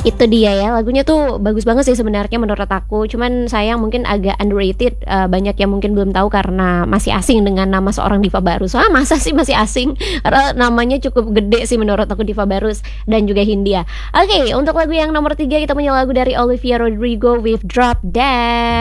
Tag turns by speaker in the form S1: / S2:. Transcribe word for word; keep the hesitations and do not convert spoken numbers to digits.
S1: Itu dia ya, lagunya tuh bagus banget sih sebenarnya menurut aku, cuman sayang mungkin agak underrated, eee, banyak yang mungkin belum tahu karena masih asing dengan nama seorang Diva Barus. Ah, masa sih masih asing? Karena namanya cukup gede sih menurut aku Diva Barus dan juga Hindia. Oke, untuk lagu yang nomor tiga kita punya lagu dari Olivia Rodrigo with Drop Dead.